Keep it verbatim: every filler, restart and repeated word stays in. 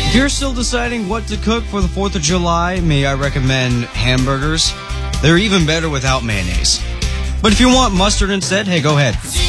If you're still deciding what to cook for the fourth of July, may I recommend hamburgers? They're even better without mayonnaise. But if you want mustard instead, hey, go ahead.